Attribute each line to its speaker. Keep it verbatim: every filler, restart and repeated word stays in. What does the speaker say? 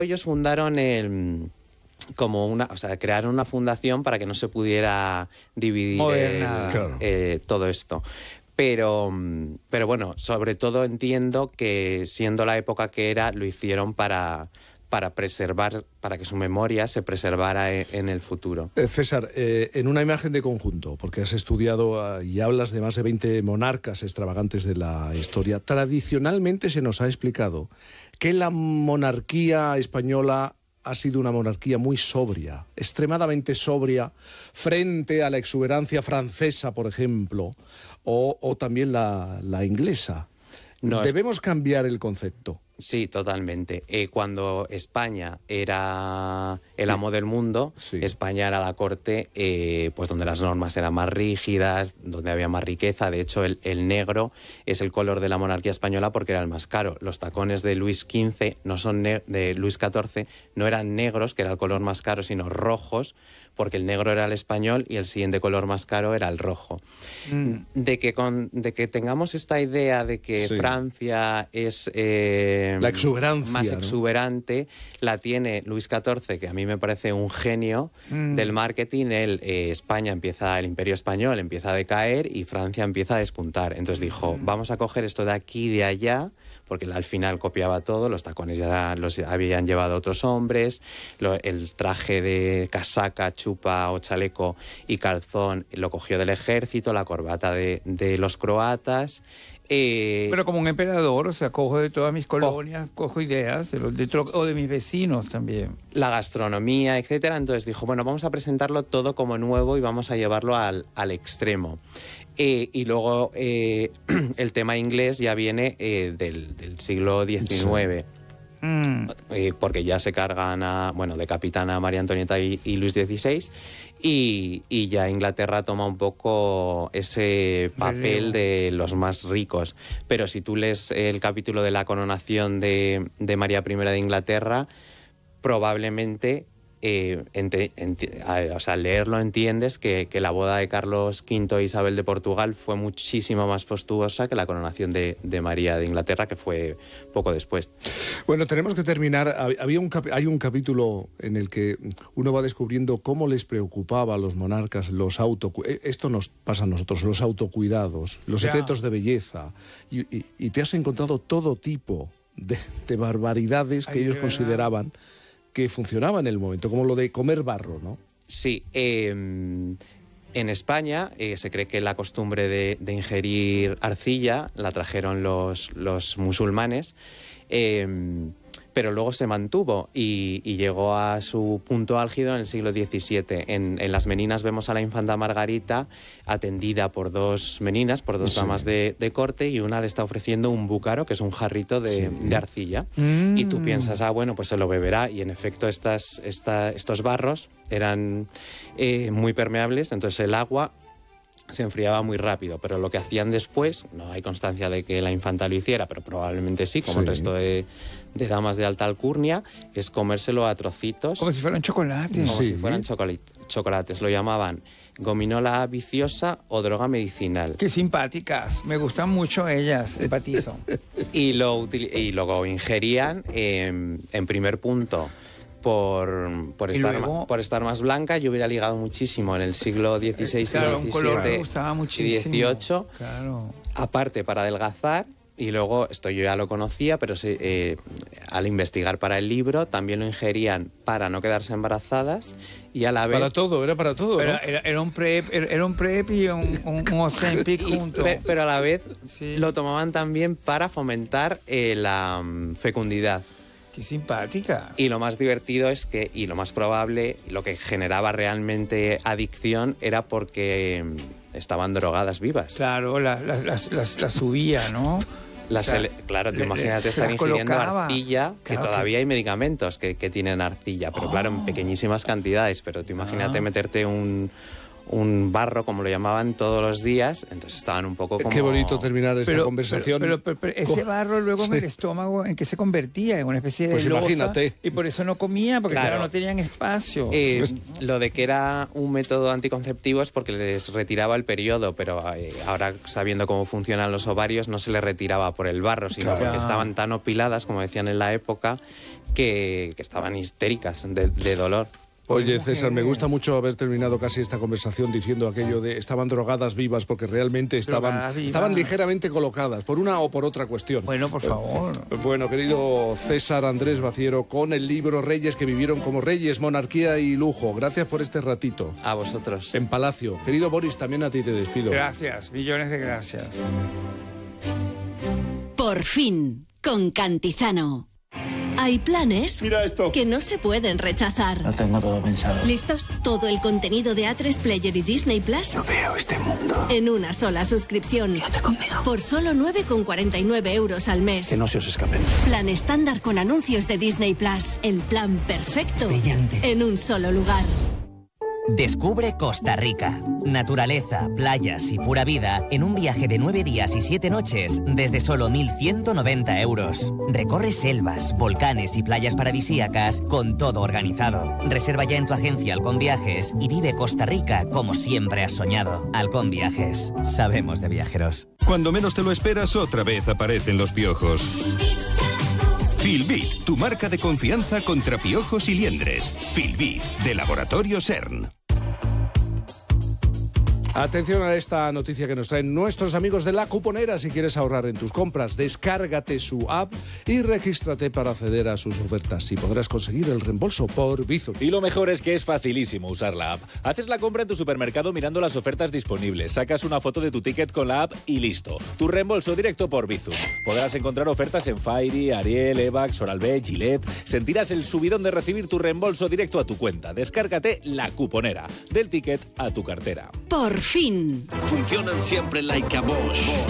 Speaker 1: Ellos fundaron el... como una, o sea, crearon una fundación para que no se pudiera dividir el,
Speaker 2: claro.
Speaker 1: eh, todo esto. Pero, pero bueno, sobre todo entiendo que siendo la época que era, lo hicieron para, para preservar, para que su memoria se preservara en, en el futuro.
Speaker 2: Eh, César, eh, en una imagen de conjunto, porque has estudiado uh, y hablas de más de veinte monarcas extravagantes de la historia, tradicionalmente se nos ha explicado que la monarquía española ha sido una monarquía muy sobria, extremadamente sobria, frente a la exuberancia francesa, por ejemplo, o, o también la, la inglesa.
Speaker 1: No,
Speaker 2: ¿Debemos cambiar el concepto?
Speaker 1: Sí, totalmente. Eh, cuando España era el amo del mundo,
Speaker 2: sí.
Speaker 1: España era la corte eh, pues donde las normas eran más rígidas, donde había más riqueza. De hecho, el, el negro es el color de la monarquía española porque era el más caro. Los tacones de Luis quince, no son de Luis catorce, no eran negros, que era el color más caro, sino rojos, porque el negro era el español y el siguiente color más caro era el rojo. Mm. De, que con, de que tengamos esta idea de que sí. Francia es... Eh,
Speaker 2: la exuberancia,
Speaker 1: más exuberante, ¿no? La tiene Luis catorce, que a mí me parece un genio mm. del marketing. El, eh, España empieza, el Imperio Español empieza a decaer y Francia empieza a despuntar. Entonces dijo, mm. vamos a coger esto de aquí y de allá, porque al final copiaba todo, los tacones ya los habían llevado otros hombres, lo, el traje de casaca, chupa o chaleco y calzón lo cogió del ejército, la corbata de, de los croatas.
Speaker 3: Eh, Pero como un emperador, o sea, cojo de todas mis colonias, oh, cojo ideas de los, de, o de mis vecinos también.
Speaker 1: La gastronomía, etcétera. Entonces dijo, bueno, vamos a presentarlo todo como nuevo y vamos a llevarlo al, al extremo. Eh, y luego eh, el tema inglés ya viene eh, del, del siglo diecinueve. Sí. Mm. Eh, porque ya se cargan a, bueno, decapitan a María Antonieta y, y Luis dieciséis y, y ya Inglaterra toma un poco ese papel de los más ricos. Pero si tú lees el capítulo de la coronación de, de María primera de Inglaterra, probablemente... Eh, ente, ente, o sea, al leerlo entiendes que, que la boda de Carlos quinto e Isabel de Portugal fue muchísimo más fastuosa que la coronación de, de María de Inglaterra, que fue poco después.
Speaker 2: Bueno, tenemos que terminar. Había un cap- hay un capítulo en el que uno va descubriendo cómo les preocupaba a los monarcas los autocu- esto nos pasa a nosotros, los autocuidados, los
Speaker 3: ya.
Speaker 2: secretos de belleza, y, y, y te has encontrado todo tipo de, de barbaridades que Ay, ellos consideraban que funcionaba en el momento, como lo de comer barro, ¿no?
Speaker 1: Sí, eh, en España eh, se cree que la costumbre de, de ingerir arcilla la trajeron los, los musulmanes, eh, pero luego se mantuvo y, y llegó a su punto álgido en el siglo diecisiete. En, en las Meninas vemos a la infanta Margarita atendida por dos meninas, por dos sí. damas de, de corte, y una le está ofreciendo un búcaro, que es un jarrito de, sí. de arcilla. Mm. Y tú piensas, ah, bueno, pues se lo beberá. Y en efecto estas, esta, estos barros eran eh, muy permeables, entonces el agua se enfriaba muy rápido, pero lo que hacían después, no hay constancia de que la infanta lo hiciera, pero probablemente sí, como sí. el resto de, de damas de alta alcurnia, es comérselo a trocitos.
Speaker 3: Como si fueran chocolates.
Speaker 1: Como
Speaker 3: sí.
Speaker 1: si fueran chocolates. Lo llamaban gominola viciosa o droga medicinal.
Speaker 3: Qué simpáticas, me gustan mucho ellas, empatizo.
Speaker 1: y, lo y luego ingerían, eh, en primer punto, Por, por, estar
Speaker 3: luego,
Speaker 1: más, por estar más blanca. Yo hubiera ligado muchísimo en el siglo dieciséis,
Speaker 3: claro,
Speaker 1: diecisiete
Speaker 3: y
Speaker 1: dieciocho.
Speaker 3: Claro.
Speaker 1: Aparte, para adelgazar. Y luego, esto yo ya lo conocía, pero sí, eh, al investigar para el libro, también lo ingerían para no quedarse embarazadas y a la vez...
Speaker 2: Para todo, era para todo,
Speaker 3: pero
Speaker 2: ¿no?
Speaker 3: Era, era un prep, era un prep y un, un, un Ozempic junto.
Speaker 1: Pero, pero a la vez
Speaker 3: sí.
Speaker 1: lo tomaban también para fomentar eh, la um, fecundidad.
Speaker 3: ¡Qué simpática!
Speaker 1: Y lo más divertido es que, y lo más probable, lo que generaba realmente adicción era porque estaban drogadas vivas.
Speaker 3: Claro, las la, la, la, la subía, ¿no?
Speaker 1: La o sea, claro, tú imagínate estar ingiriendo arcilla, que claro, todavía que... hay medicamentos que, que tienen arcilla, pero oh. claro, en pequeñísimas cantidades. Pero tú imagínate ah. meterte un... un barro, como lo llamaban, todos los días, entonces estaban un poco como...
Speaker 2: Qué bonito terminar esta
Speaker 3: pero,
Speaker 2: conversación.
Speaker 3: Pero, pero, pero, pero ese barro luego en
Speaker 2: Sí.
Speaker 3: el estómago, ¿en qué se convertía? En una especie de
Speaker 2: Pues
Speaker 3: losa,
Speaker 2: imagínate.
Speaker 3: y por eso no comía, porque
Speaker 1: Claro.
Speaker 3: claro, no tenían espacio.
Speaker 1: Eh,
Speaker 2: Pues-
Speaker 1: lo de que era un método anticonceptivo es porque les retiraba el periodo, pero eh, ahora sabiendo cómo funcionan los ovarios no se les retiraba por el barro, sino
Speaker 3: Claro.
Speaker 1: porque estaban tan opiladas, como decían en la época, que, que estaban histéricas de, de dolor.
Speaker 2: Oye, César, me gusta mucho haber terminado casi esta conversación diciendo aquello de estaban drogadas vivas, porque realmente estaban,
Speaker 3: Drogadas vivas.
Speaker 2: estaban ligeramente colocadas, por una o por otra cuestión.
Speaker 3: Bueno, por favor.
Speaker 2: Bueno, querido César Andrés Baciero, con el libro Reyes que vivieron como reyes, monarquía y lujo. Gracias por este ratito.
Speaker 1: A vosotros.
Speaker 2: En Palacio. Querido Boris, también a ti te despido.
Speaker 3: Gracias, millones de gracias.
Speaker 4: Por fin, con Cantizano. Hay planes
Speaker 5: Mira esto.
Speaker 4: que no se pueden rechazar.
Speaker 6: Lo tengo todo pensado.
Speaker 4: ¿Listos? Todo el contenido de A tres Player y Disney Plus
Speaker 6: No veo este mundo.
Speaker 4: en una sola suscripción.
Speaker 6: Quédate conmigo.
Speaker 4: Por solo nueve con cuarenta y nueve euros al mes.
Speaker 6: Que no se os escapen.
Speaker 4: Plan estándar con anuncios de Disney Plus. El plan perfecto
Speaker 6: Brillante.
Speaker 4: en un solo lugar.
Speaker 7: Descubre Costa Rica. Naturaleza, playas y pura vida en un viaje de nueve días y siete noches desde solo mil ciento noventa euros. Recorre selvas, volcanes y playas paradisíacas con todo organizado. Reserva ya en tu agencia Halcón Viajes y vive Costa Rica como siempre has soñado. Halcón Viajes. Sabemos de viajeros.
Speaker 8: Cuando menos te lo esperas, otra vez aparecen los piojos. Filbit, tu marca de confianza contra piojos y liendres. Filbit, de Laboratorio CERN.
Speaker 2: Atención a esta noticia que nos traen nuestros amigos de La Cuponera. Si quieres ahorrar en tus compras, descárgate su app y regístrate para acceder a sus ofertas y podrás conseguir el reembolso por Bizum.
Speaker 9: Y lo mejor es que es facilísimo usar la app. Haces la compra en tu supermercado mirando las ofertas disponibles, sacas una foto de tu ticket con la app y listo. Tu reembolso directo por Bizum. Podrás encontrar ofertas en Fairy, Ariel, Evax, Oral-B, Gillette. Sentirás el subidón de recibir tu reembolso directo a tu cuenta. Descárgate La Cuponera, del ticket a tu cartera.
Speaker 4: Por fin.
Speaker 10: Funcionan siempre like a Bosch.